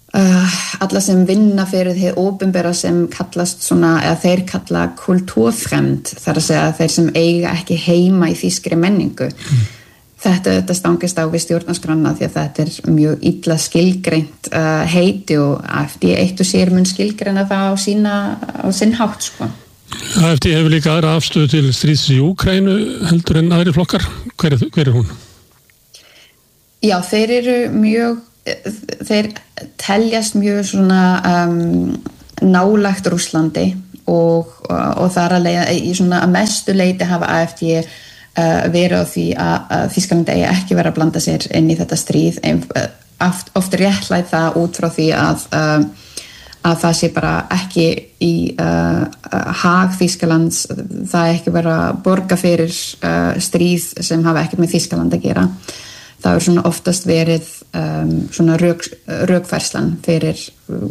alla sem vinna fyrir því opinbera sem kallast svona, eða þeir kalla kultúrfremd, þar að segja þeir sem eiga ekki heima í þýskri menningu. Þetta stangist á við stjórnarskrána því að þetta er mjög illa skilgreint heiti og AfD eitt og sér mun skilgreina það á sinn hátt, sko. AfD hefur líka aðra afstöðu til stríðs í Úkraínu heldur en aðri flokkar. Hver er hún? Já, þeir teljast mjög svona nálægt Rússlandi og þar að leiða í svona að mestu leyti hafa AfD verið á því að Þýskaland eigi ekki vera að blanda sér inn í þetta stríð. Oft réttlætt það út frá því að það sé bara ekki í hag Þýskalands, það ekki vera að borga fyrir stríð sem hafa ekkert með Þýskaland að gera. Það er svona oftast verið svona rökfærslan fyrir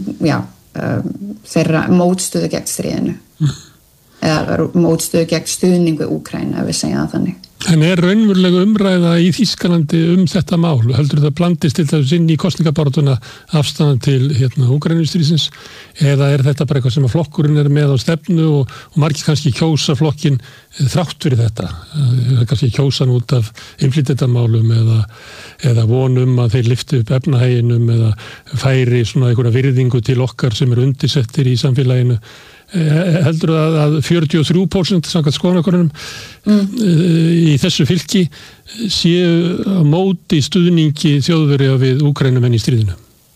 þeirra mótstöðu gegn stríðinu eða mótstöðu gegn stuðningu við Úkraínu, ef við segja það þannig. En er raunverulega umræða í Þýskalandi þetta mál? Heldur það blandist til þess inn í kosningabarátuna afstæðan til Úkraínustríðsins eða er þetta bara eitthvað sem að flokkurinn er með á stefnu og margir kannski kjósa flokkin þrátt fyrir þetta? Kannski kjósan út af innflytjendamálum eða vonum að þeir lyfti upp efnahæginum eða færi svona einhverja virðingu til okkar sem eru undirsettir í samfélaginu. Heldur að 43% samkvæmt skoðanakönnunum í þessu fylki séu á móti stuðningi Þjóðverja við Úkraínumenn í stríðinu?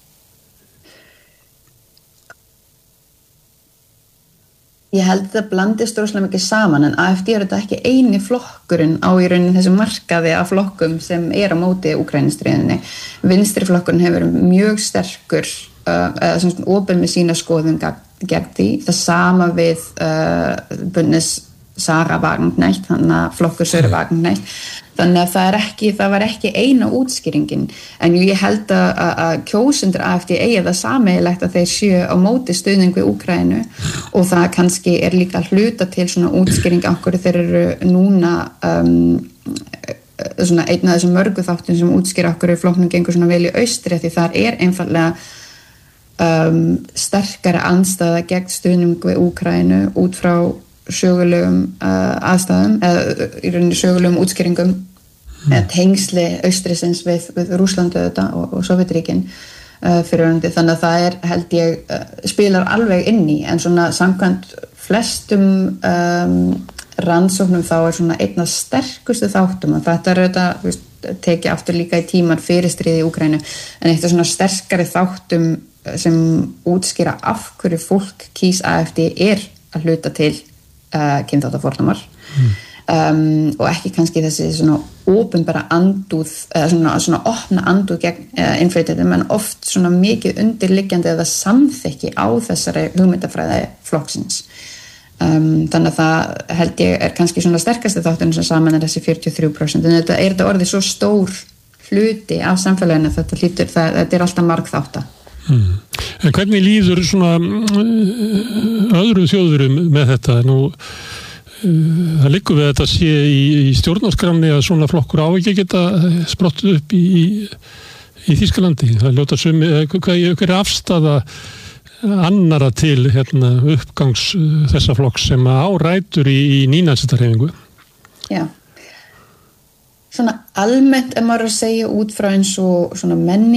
Ég held að það blandist rosalega mikið saman en AfD er þetta ekki eini flokkurinn á í rauninni þessum markaði af flokkum sem er á móti Úkraínustríðinni. Vinstri flokkurinn hefur mjög sterkur eða svona opin með sína skoðun gegn því. Það sama við Bundes Sara Wagenknecht, þannig að flokkur Söru Wagenknecht. Þannig að það var ekki eina útskýringin. En ég held að kjósendur AfD eigi það sameiginlegt að þeir séu á móti stuðning við Úkraínu og það kannski er líka hluta til svona útskýring af hverju þeir eru núna svona einn af þessum mörgu þáttum sem útskýra af hverju flokknum gengur svona vel í austri því þar er einfallega sterkari andstæða gegn stuðning við Úkraínu út frá sögulegum aðstæðum eða í rauninni sögulegum útskýringum eða tengsli austrisins við Rússlandi og Sovétríkin fyrirhandi. Þannig að það er, held ég, spilar alveg inn í en svona samkvæmt flestum rannsóknum þá er svona einn af sterkustu þáttum og þetta er þetta tekið aftur líka í tíman fyrir stríði í Úkraínu en eitt af svona sterkari þáttum sem útskýra af hverju fólk kýs AfD er að hluta til kynþáttafordómar og ekki kannski þessi svona opinbera andúð eða svona opna andúð gegn innflytjendum en oft svona mikið undirliggjandi eða samþykki á þessari hugmyndafræði flokksins. Þannig að það held ég er kannski svona sterkasti þátturinn sem saman er þessi 43% en þetta er orðið svo stór hluti af samfélaginu þetta er alltaf margþátta. En hvernig líður svona öðrum þjóðurum með þetta? Nú, það liggur við þetta sé í stjórnarskránni að svona flokkur á ekki geta sprottið upp í Þýskalandi. Það ljóta hver er afstaða annara til uppgangs þessa flokks sem á rætur í nýnazistahreyfingu? Já. Svona almennt maður að segja út frá eins og svona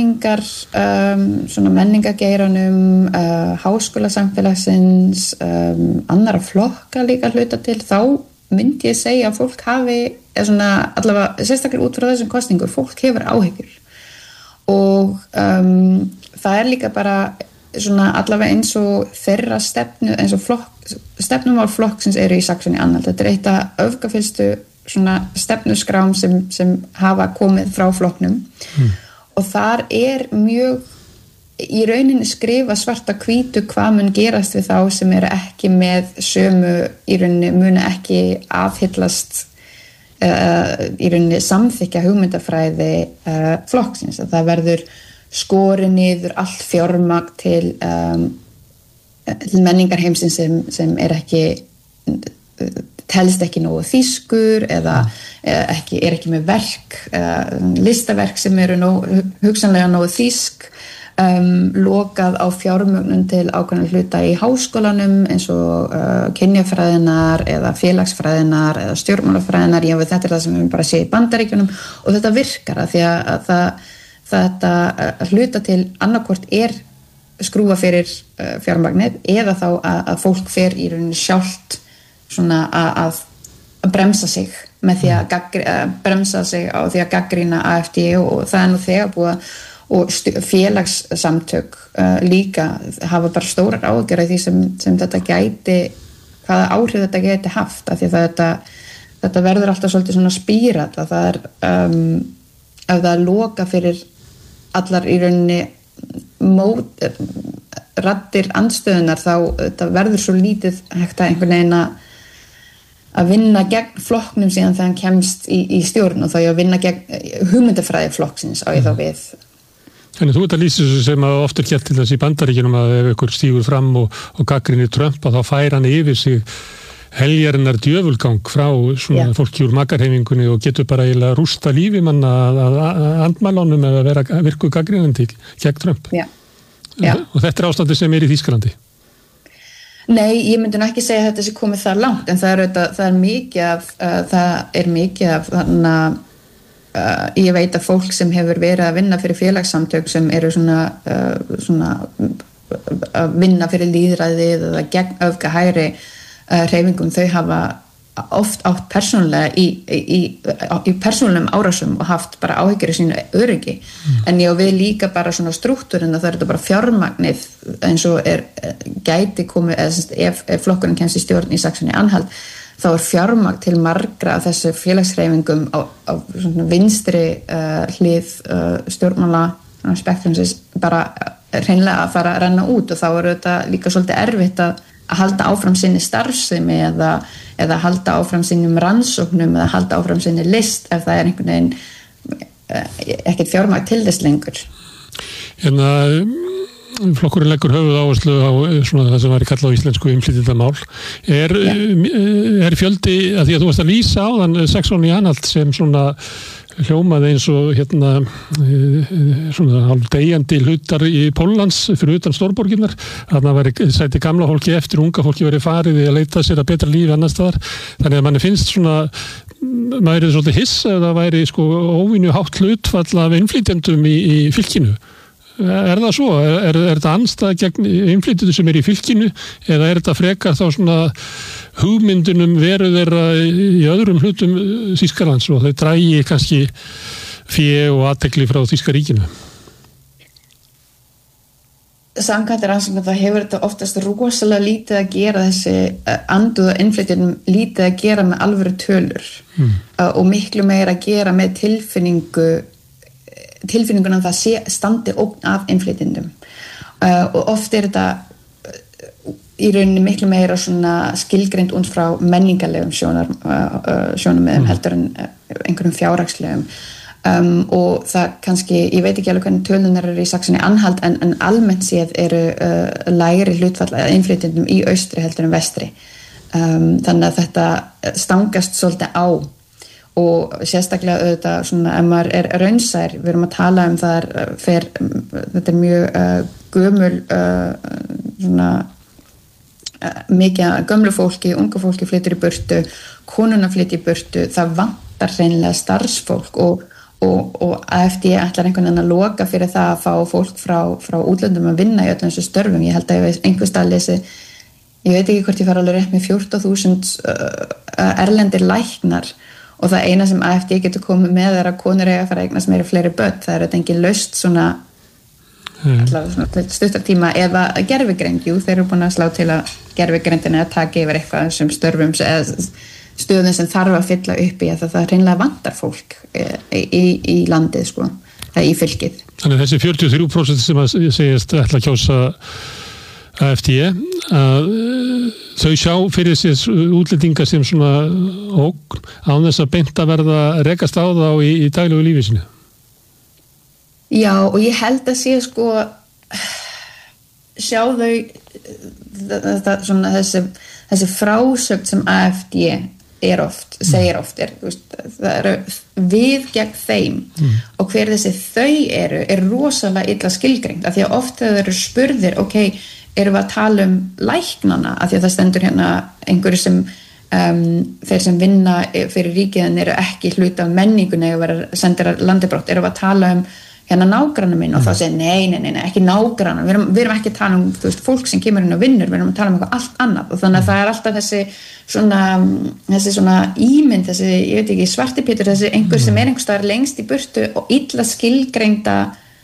menningageiranum, háskólasamfélagsins, annara flokka líka hluta til, þá myndi ég segja að fólk hafi, eða svona allavega sérstaklega út frá þessum kosningu, fólk hefur áhyggjur og það er líka bara svona allavega eins og þeirra stefnu, eins og stefnumál flokksins eru í Saxóni-Anhalt. Þetta er eitt af öfgafyllstu svona stefnuskrám sem hafa komið frá flokknum og þar er mjög í rauninni skrifa svarta hvítu hvað mun gerast við þá sem eru ekki með sömu í rauninni muni ekki afhyllast í rauninni samþykja hugmyndafræði flokksins að það verður skorið niður allt fjármagn til menningarheimsins sem er ekki telst ekki nógu þýskur eða er ekki með verk listaverk sem eru hugsanlega nógu þýsk lokað á fjármögnun til ákveðna hluta í háskólanum eins og kynjafræðinar eða félagsfræðinar eða stjórnmálafræðinar, þetta er það sem við bara séð í Bandaríkjunum og þetta virkar að því að þetta hluta til annarkvort skrúfa fyrir fjármagnið eða þá að fólk fer í rauninni sjálft svona að bremsa sig með því að bremsa sig á því að gagnrýna AFD og það nú þegar búið og félagssamtök líka hafa bara stórar áhyggjur af því sem þetta gæti, hvaða áhrif þetta gæti haft, af því að þetta verður alltaf svolítið svona spírall að það ef það loka fyrir allar í rauninni raddir andstöðunar þá þetta verður svo lítið hægt að einhvern veginn að vinna gegn flokknum síðan þegar hann kemst í stjórn og þá að vinna gegn hugmyndafræði flokksins á ég þá við. Þannig þú ert að lýsa þessu sem að oft gert til þess í Bandaríkjunum að ef ykkur stígur fram og gagnrýnir Trump að þá fær hann yfir sig heljarinnar djöfulgang frá svona fólki úr makarhefingunni og getur bara eiginlega rústa lífi manna að andmælunum eða vera virku gagnrýnandi gegn Trump. Já. Og þetta ástandi sem í Þýskalandi. Nei, ég myndi nú ekki segja að þetta sé komið það langt en það er mikið af þannig að ég veit að fólk sem hefur verið að vinna fyrir félagssamtök sem eru svona að vinna fyrir lýðræðið eða gegn öfgahægri hreyfingum, þau hafa oft átt persónulega í persónulegum árásum og haft bara áhyggjur í sínu öryggi en ég og við líka bara svona strúktúrin að það er þetta bara fjármagnið eins og gæti komið ef flokkurinn kemst í stjórn í Saxony-Anhalt þá fjármagn til margra af þessu félagshreyfingum á svona vinstri hlið stjórnmála spektrumsins bara hreinlega að fara að renna út og þá þetta líka svolítið erfitt að halda áfram sinni starfsemi eða halda áfram sinnum rannsóknum eða halda áfram sinni list ef það einhvern veginn ekkert fjármagn til þess lengur. Flokkurinn leggur höfuð áherslu á svona það sem væri kallað á íslensku innflytjendamál. Er fjöldi, að því að þú varst að lýsa á þann Saxony-Anhalt sem svona hljómaði eins og svona hálfdegjandi hlutar í Póllands fyrir utan stórborginnar, að það væri sæti gamla fólki eftir, unga fólki væri farið í að leita sér að betra lífi annars staðar. Þannig að manni finnst svona maður svolítið hissa ef það væri óvenju hátt hlutfall af innflytjendum í fylkinu. Er það svo? Er þetta andstæð gegn innflytjendur sem í fylkinu eða er þetta frekar þá svona hugmyndunum veru þeirra í öðrum hlutum Þýskalands og þau drægi kannski fé og athygli frá Þýska ríkinu? Samkvæmt rannsóknum það hefur þetta oftast rosalega lítið að gera þessi anduða innflytjendum lítið að gera með alvöru tölur og miklu meira að gera með tilfinninguna að það standi ógn af innflytjendum og oft þetta í rauninni miklu meira svona skilgreind út frá menningarlegum sjónarmiðum heldur en einhverjum fjárhagslegum og það kannski, ég veit ekki alveg hvernig tölunar eru í Saxony-Anhalt en almennt séð eru lægri hlutfall að innflytjendum í austri heldur en vestri þannig að þetta stangast svolítið á og sérstaklega auðvitað svona ef maður raunsær, við erum að tala það þetta mjög gömul svona mikið gömlu fólki, unga fólki flytur í burtu, konuna flytur í burtu, það vantar hreinlega starfsfólk og AFD ætlar einhvern veginn að loka fyrir það að fá fólk frá útlöndum að vinna í öllum þessu störfum, ég held að ég einhvers staðar lesi, ég veit ekki hvort ég fara alveg rétt með 14.000 erlendir læknar og það eina sem AFD getur komið með að konur eiga að fara að eignast meira fleiri börn, það er engin laust svona stuttartíma eða gervigreind, þeir eru búin að slá til að gervigreindin að taka yfir eitthvað sem störfum eða stöðum sem þarf að fylla upp í að það hreinlega vantar fólk í landið eða í fylkið. Þannig þessi 43% sem að segjast ætla að kjósa AFD að þau sjá fyrir sér útlendingar sem svona ógn án þess að beint að verða rekast á þá í daglegu lífi sínu. Já og ég held að sé sjá þau svona þessi frásögn sem AFD segir oft það eru við gegn þeim og hver þessi þau eru rosalega illa skilgreind af því að oft þegar þau eru spurðir erum við að tala læknana af því að það stendur hérna einhverju sem þeir sem vinna fyrir ríkið eru ekki hluti af menningunni og vera sendir að landibrott erum við að tala hérna nágranna minn og þá segir nei, ekki nágranna við erum ekki að tala fólk sem kemur inn og vinnur, við erum að tala eitthvað allt annað og þannig að það alltaf þessi svona ímynd þessi, ég veit ekki, svartipétur þessi einhver sem einhvers staðar lengst í burtu og illa skilgreinda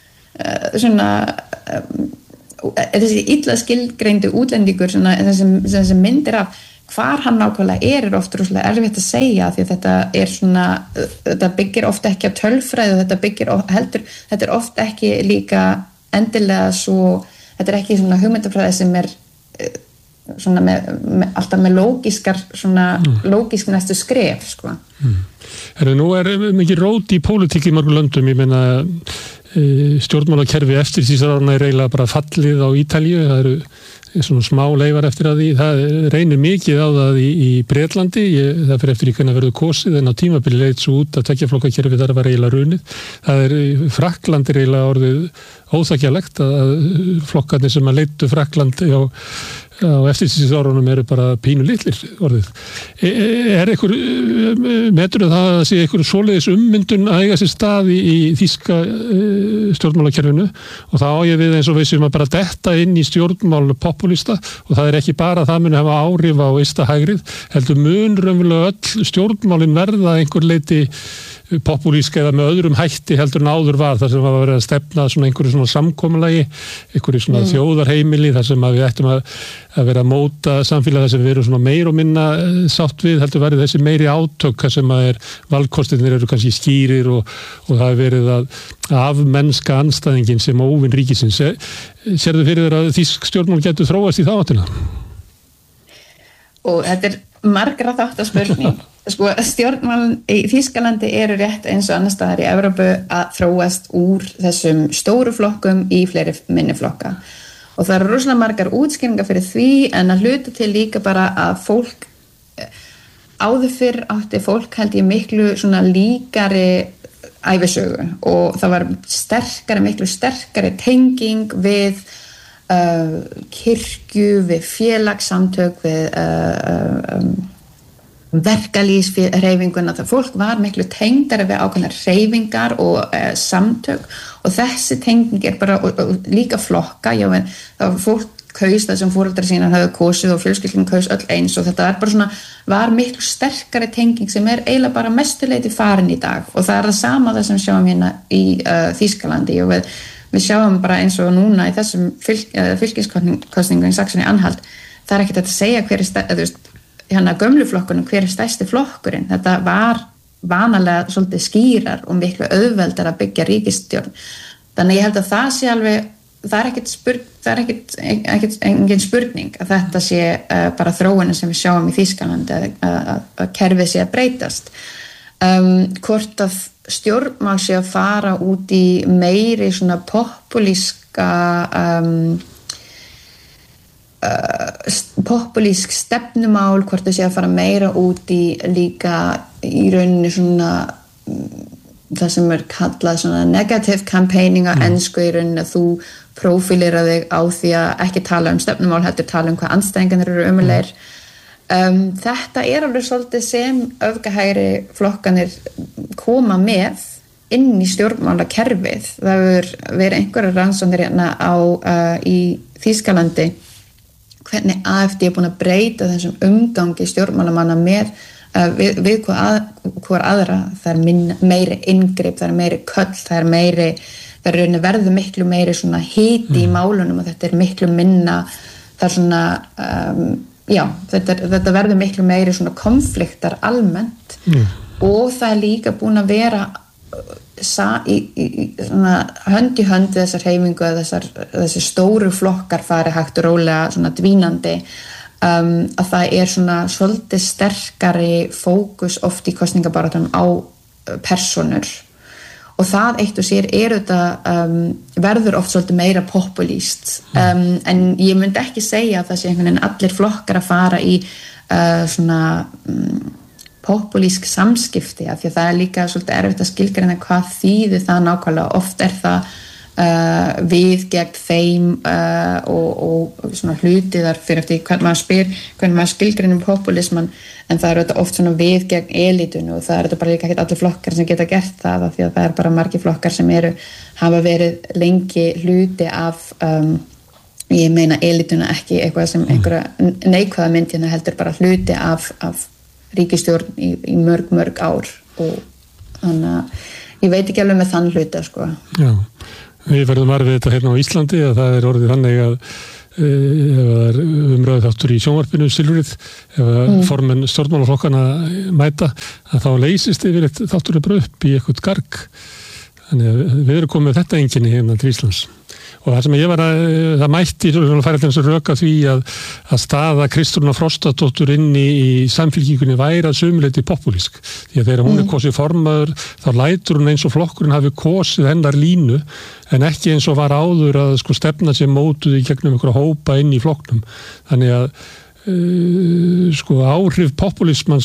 þessi illa skilgreindu útlendingur þessi myndir af hvar hann nákvæmlega oft rosalega erfitt að segja því að þetta byggir oft ekki á tölfræði og þetta oft ekki líka endilega svo, þetta ekki svona hugmyndafræði sem svona alltaf með lógisk næstu skref sko. Nú mikið rót í pólitík í mörgum löndum, ég meina stjórnmálakerfi eftir síðan eiginlega bara fallið á Ítalíu, það eru svona smá leifar eftir að því, það reynir mikið á það í Bretlandi, það fyrir eftir í hvernig verður kosið, en á tímabili leit svo út að tveggja-flokkakerfi þar var eiginlega runið. Það Frakklandi eiginlega orðið óþekkjanlegt að flokkarnir sem að leiddu Frakklandi á eftirstríðsárunum eru bara pínu litlir orðið. Einhver metur það að sé einhver svoleiðis ummyndun að eiga sér stað í þýska stjórnmálakerfinu og það á ég við eins og við sem að bara detta inn í stjórnmál populista og það ekki bara það muni hafa áhrif á ysta hægrið, heldur mun raunverulega öll stjórnmálin verða einhver leiti populíska eða með öðrum hætti heldur en áður var þar sem var verið að stefna svona einhverju svona samkomulagi, einhverju svona þjóðarheimili þar sem við ættum að vera að móta samfélag þar sem við erum svona meir og minna sátt við, heldur verið þessi meiri átök þar sem að valkostirnir eru kannski skýrir og það verið að afmennska andstæðingin sem óvinn ríkisins. Sérðu fyrir þér að þýsk stjórnmál getur þróast í þá áttina? Og þetta margra þáttaspurning. Sko, stjórnmálin í Þýskalandi eru rétt eins og annars staðar í Evrópu að þróast úr þessum stóru flokkum í fleiri minni flokka og það eru rosalega margar útskýringar fyrir því en að hluta til líka bara að fólk áður fyrr átti fólk held ég miklu svona líkari ævisögu og það var miklu sterkari tenging við kirkju, við félagssamtök, við verkalýðshreyfinguna, það fólk var miklu tengdari við ákveðnar hreyfingar og samtök og þessi tenging bara og líka flokka, það var fólk kaus það sem foreldrar sínar höfðu kosið og fjölskyldin kaus öll eins og þetta bara svona var miklu sterkari tenging sem eiginlega bara mestuleiti farin í dag og það það sama það sem sjáum hérna í Þýskalandi og við sjáum bara eins og núna í þessum fylkiskosningum í Saxony-Anhalt, það ekkert að segja hver hérna gömlu flokkunum hver stærsti flokkurinn, þetta var vanalega svolítið skýrar og miklu auðveldar að byggja ríkisstjórn þannig ég held að það sé alveg það ekkert engin spurning að þetta sé bara þróunin sem við sjáum í Þýskalandi að kerfið sé að breytast hvort að stjórnmál sé að fara út í meiri svona populíska populísk stefnumál, hvort það sé að fara meira út í líka í rauninni svona það sem kallað svona negative campaigning á ensku í rauninni að þú prófílera þig á því að ekki tala stefnumál, heldur tala hvað andstæðingarnir eru ömulegir þetta alveg svolítið sem öfgahægri flokkanir koma með inn í stjórnmálakerfið það verið einhverjar rannsóknir hérna í Þýskalandi hvernig AfD búin að breyta þessum umgangi stjórnmálamanna með við hvað aðra það meiri inngrip, það meiri köll, það verður miklu meiri svona hiti í málunum og þetta miklu minna það svona þetta verður miklu meiri svona konfliktar almennt og það líka búin að vera svona hönd í hönd við þessar hreyfingu að þessi stóru flokkar fari hægt og rólega svona dvínandi að það svona svolítið sterkari fókus oft í kosningabaráttunum á personur og það eitt og sér þetta verður oft svolítið meira populíst en ég myndi ekki segja að það sé einhvern veginn allir flokkar að fara í svona populísk samskipti af því að það líka svolítið erfitt að skilgreina hvað þýðir það nákvæmlega. Oft það við gegn þeim og svona hluti þar fyrir eftir hvernig maður spyr, hvernig maður skilgreinir populisman, en það þetta oft svona við gegn elítunum og það þetta bara líka ekki allir flokkar sem geta gert það af því að það bara margir flokkar sem hafa verið lengi hluti af ég meina elítuna ekki eitthvað sem einhverja neikvæða myndina heldur bara hluti af ríkisstjórn í mörg ár og þannig að ég veit ekki alveg með þann hluta sko. Já, við verðum varfið þetta hérna á Íslandi að það orðið þannig að ef það umræðu þáttur í sjónvarpinu Silfrið, ef formenn stjórnmálaflokkana mæta að þá leysist yfir þátturinn bara upp í eitthvað garg. Þannig að við erum komið þetta einkenni hérna til Íslands. Og það sem ég var það mætti að færa þess að röka því að staða Kristrúnar Frostadóttur inni í samfylkingunni væri að sumuleyti populísk. Því að þegar hún kosið formaður þá lætur hún eins og flokkurinn hafi kosið hennar línu en ekki eins og var áður að sko stefna sem mótuð í gegnum einhverja hópa inn í flokknum. Þannig að sko áhrif populismans